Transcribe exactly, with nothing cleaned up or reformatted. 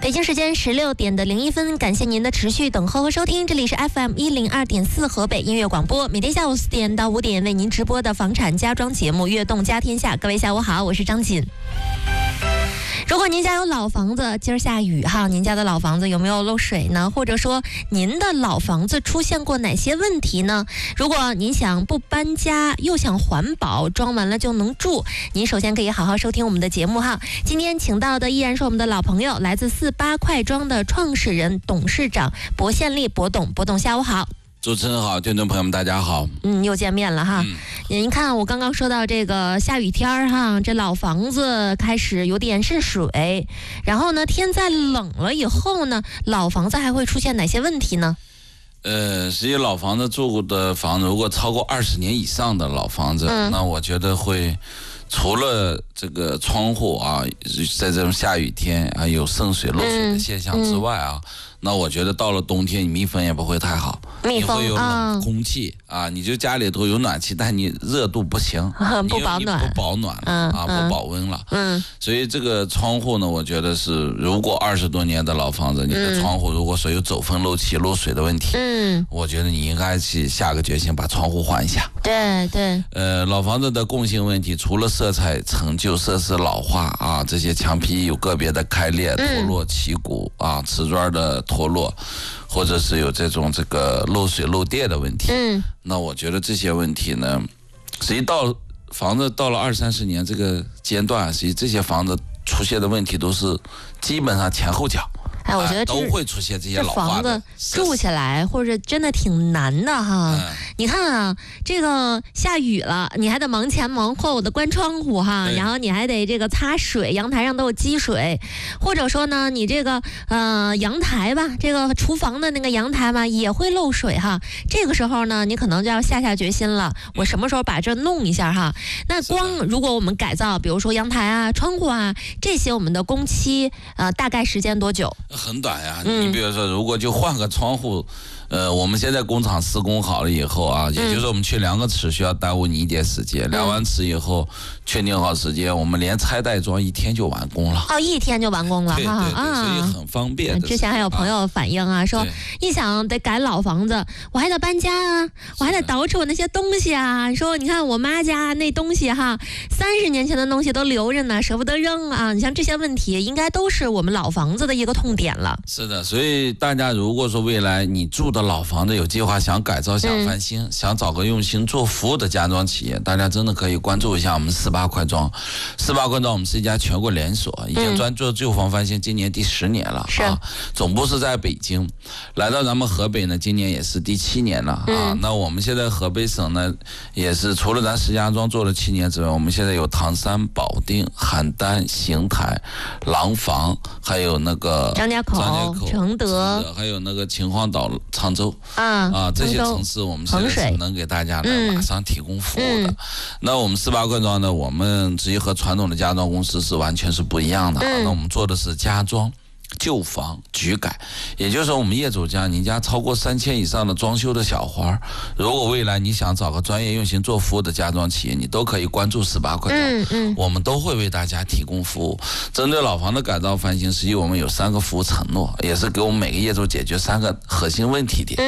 北京时间十六点的零一分，感谢您的持续等候和收听，这里是 F M 一零二点四河北音乐广播，每天下午四点到五点为您直播的房产家装节目《悦动家天下》。各位下午好，我是张锦。如果您家有老房子，今儿下雨哈，您家的老房子有没有漏水呢？或者说您的老房子出现过哪些问题呢？如果您想不搬家又想环保，装完了就能住，您首先可以好好收听我们的节目哈。今天请到的依然是我们的老朋友，来自四八快装的创始人、董事长薄宪利薄董。薄董下午好。 主持人好，听众朋友们大家好。 嗯，又见面了哈。嗯、您看我刚刚说到这个下雨天儿哈，这老房子开始有点渗水，然后呢天再冷了以后呢，老房子还会出现哪些问题呢？ 呃，实际老房子住过的房子，如果超过二十年以上的老房子，嗯、那我觉得会除了这个窗户啊，在这种下雨天啊有渗水漏水的现象之外啊。嗯嗯那我觉得到了冬天，你密封也不会太好， 密封你会有冷空气、嗯、啊，你就家里头有暖气，但你热度不行， 不保暖， 不保暖了、 嗯、 啊， 嗯、 不保温了。 嗯， 所以这个窗户呢，我觉得是，如果二十多年的老房子，你的窗户如果说有走风漏气、漏水的问题，嗯，我觉得你应该去下个决心把窗户换一下。 对对。 呃，老房子的共性问题，除了色彩陈旧、设施老化啊，这些墙皮有个别的开裂、脱落、起骨、嗯、啊，瓷砖的脱落，或者是有这种这个漏水漏电的问题，嗯，那我觉得这些问题呢，实际到房子到了二三十年这个阶段，实际这些房子出现的问题都是基本上前后脚。 哎，我觉得、 啊、都会出现这些老化的房子住起来，或者真的挺难的哈。嗯、你看啊，这个下雨了，你还得忙前忙后的关窗户哈，然后你还得这个擦水，阳台上都有积水，或者说呢，你这个呃阳台吧，这个厨房的那个阳台嘛也会漏水哈。这个时候呢，你可能就要下下决心了，我什么时候把这弄一下哈？那光如果我们改造，比如说阳台啊、窗户啊这些，我们的工期呃大概时间多久？ 很短呀，你比如说，如果就换个窗户，呃，我们现在工厂施工好了以后啊，也就是我们去量个尺需要耽误你一点时间，量完尺以后确定好时间，我们连拆带装一天就完工了。 哦，一天就完工了， 对对对，啊、所以很方便。 之前还有朋友反映啊，说一想得改老房子，我还得搬家啊，我还得捯饬我那些东西啊。说你看我妈家那东西哈，三十年前的东西都留着呢，舍不得扔啊。你像这些问题，应该都是我们老房子的一个痛点了。 是的，所以大家如果说未来你住的老房子有计划想改造、想翻新、嗯、想找个用心做服务的家装企业，大家真的可以关注一下我们四八快装。四八快装我们是一家全国连锁，已经专做旧房翻新，今年第十年了、嗯、啊。总部是在北京，来到咱们河北呢，今年也是第七年了啊。嗯、那我们现在河北省呢，也是除了咱石家庄做了七年之外，我们现在有唐山、保定、邯郸、邢台、廊坊，还有那个张家口、承德， 还有那个秦皇岛、沧州， 啊啊，这些城市我们现在是能给大家来马上提供服务的。嗯嗯、那我们四八快装呢，我们直接和传统的家装公司是完全是不一样的啊。嗯、那我们做的是家装、旧房、局改，也就是说我们业主家，你家超过三千以上的装修的小花，如果未来你想找个专业用心做服务的家装企业，你都可以关注四八快装，嗯嗯、我们都会为大家提供服务。针对老房的改造翻新，实际我们有三个服务承诺，也是给我们每个业主解决三个核心问题点。